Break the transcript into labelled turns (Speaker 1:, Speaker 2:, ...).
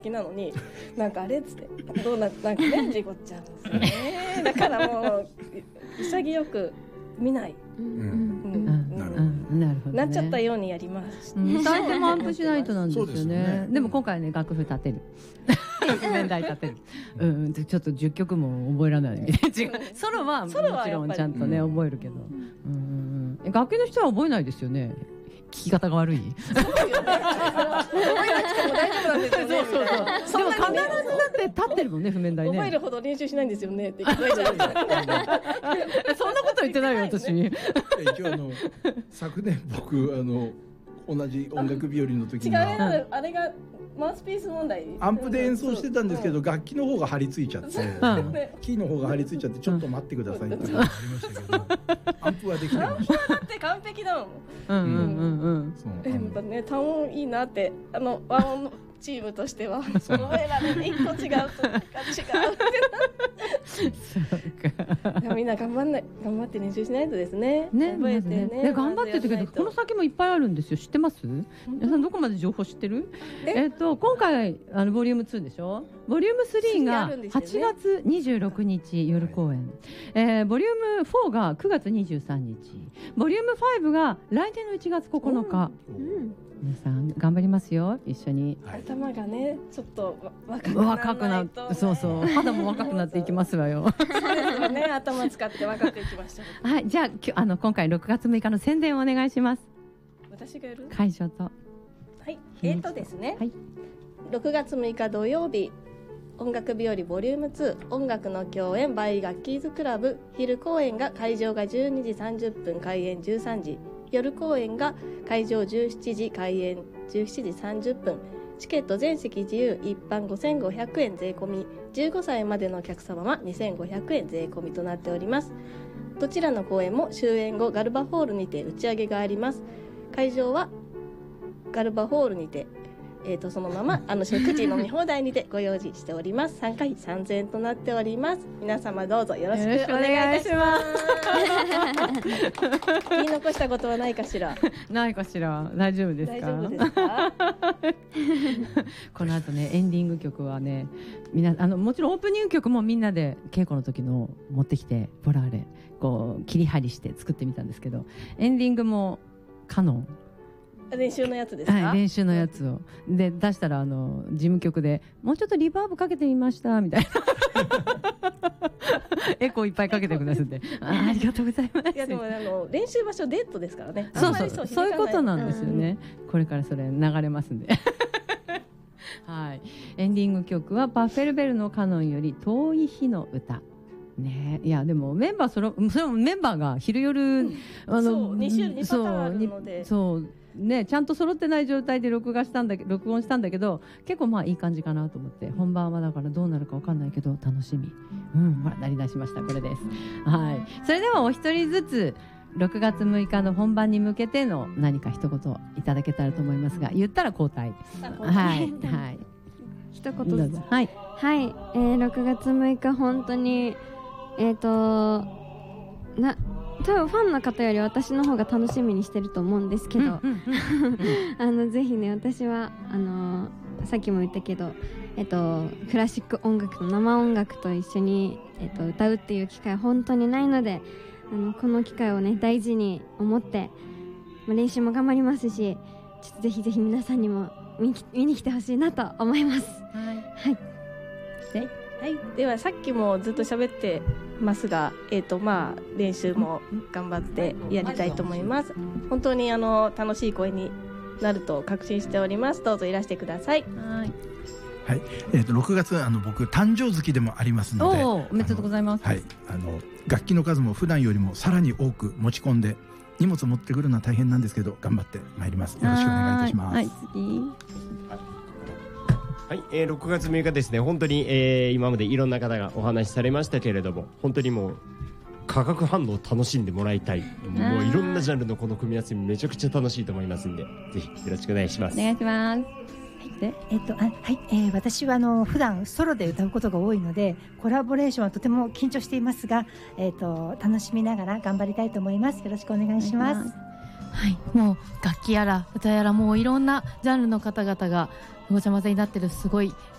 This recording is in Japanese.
Speaker 1: なのになんかあれっつってどうなんかね事故っちゃうんですよね。だからもう潔く見ない、
Speaker 2: なるほどね、
Speaker 1: なっちゃったようにやります。
Speaker 2: 最低もアンプしないとなんですよね。でも今回ね楽譜立てる面台立てる、ちょっと10曲も覚えられない違うソロはもちろんちゃんとね覚えるけど、楽器の人は覚えないですよね。聞き方が悪い。
Speaker 1: そうよね。覚えなくても大丈夫なんですよね。
Speaker 2: でも必ずだって立ってるもんね譜面台ね。
Speaker 1: 覚えるほど練習しないんですよねって言ってないじゃないですか。
Speaker 2: そんなこと言ってないよ私。
Speaker 3: 一応昨年僕同じ音楽日和の時には
Speaker 1: あれがマウスピース問題、
Speaker 3: アンプで演奏してたんですけど、楽器の方が張り付いちゃって、キーの方が張り付いちゃってちょっと待ってくださいっていうのがありましたけど、アンプはできてました。
Speaker 1: アンプだって完璧だもん。またね単音いいなって和音チームとしては覚えられる一個違うと違うってみんな頑張って練習しないとですね。覚えてね。
Speaker 2: 頑張ってるけどこの先もいっぱいあるんですよ。知ってます？皆さんどこまで情報知ってる？今回ボリューム2でしょ。ボリューム3が8月26日夜公演、ボリューム4が9月23日、ボリューム5が来年の1月9日。皆さん頑張りますよ一緒に。
Speaker 1: 頭がねちょっと
Speaker 2: 若くなって、そうそう肌も若くなっていきますわよ。
Speaker 1: そうですよね。頭使って若くいきました。
Speaker 2: はい、じゃあ今回6月6日の宣伝をお願いします。
Speaker 1: 私がやる？
Speaker 2: 会場と。
Speaker 1: はい。ですね。6月6日土曜日。音楽日和ボリューム2音楽の共演バイガッキーズクラブ。昼公演が会場が12時30分開演13時、夜公演が会場17時開演17時30分。チケット全席自由、一般5500円税込み、15歳までのお客様は2500円税込みとなっております。どちらの公演も終演後ガルバホールにて打ち上げがあります。会場はガルバホールにてそのまま食事飲み放題にてご用意しております。参加費3000円となっております。皆様どうぞよろしくお願いいたします。言い残したことはないかしら？
Speaker 2: ないかしら？大丈夫ですか？
Speaker 1: 大丈夫ですか？
Speaker 2: この後ねエンディング曲はねもちろんオープニング曲もみんなで稽古の時の持ってきてポラーレこう切り張りして作ってみたんですけど、エンディングもカノン
Speaker 1: 練習のやつですか？
Speaker 2: はい、練習のやつをで出したら事務局でもうちょっとリバーブかけてみましたみたいなエコーいっぱいかけてくださってありがとうございます。
Speaker 1: いやでも練習場所デートですからね。
Speaker 2: そういうことなんですよね。これからそれ流れますんではい、エンディング曲はパッフェルベルのカノンより遠い日の歌ね。いやでもメンバーそれもメンバーが昼夜、
Speaker 1: そう2種類2パターンあるので
Speaker 2: そうね、ちゃんと揃ってない状態で録音したんだけど結構まあいい感じかなと思って、本番はだからどうなるか分かんないけど楽しみ。ほら鳴り出しました。これです。はい、それではお一人ずつ6月6日の本番に向けての何か一言いただけたらと思いますが、言ったら交代。はいはい
Speaker 4: 一言ずつ。
Speaker 2: はい、
Speaker 4: 6月6日本当に多分ファンの方より私の方が楽しみにしてると思うんですけど、ぜひね私はさっきも言ったけど、クラシック音楽の生音楽と一緒に、歌うっていう機会本当にないので、この機会をね大事に思って練習も頑張りますし、ちょっとぜひぜひ皆さんにも見に来てほしいなと思います。
Speaker 1: ではさっきもずっと喋ってますが、練習も頑張ってやりたいと思います。本当に楽しい公演になると確信しております。どうぞいらしてください。
Speaker 3: はい、6月僕誕生月でもありますので、
Speaker 2: おめでとうございます。
Speaker 3: はい、楽器の数も普段よりもさらに多く持ち込んで、荷物持ってくるのは大変なんですけど頑張ってまいります。よろしくお願いいたします。
Speaker 2: はい、次。
Speaker 5: はい、6月6日ですね。本当に、今までいろんな方がお話しされましたけれども、本当にもう化学反応を楽しんでもらいたい。もういろんなジャンルのこの組み合わせめちゃくちゃ楽しいと思いますんで、ぜひよろしくお願いします。
Speaker 2: お願いします。
Speaker 6: 私は普段ソロで歌うことが多いので、コラボレーションはとても緊張していますが、楽しみながら頑張りたいと思います。よろしくお願いします。
Speaker 7: はい、もう楽器やら歌やらもういろんなジャンルの方々がごちゃ混ぜになってるすごい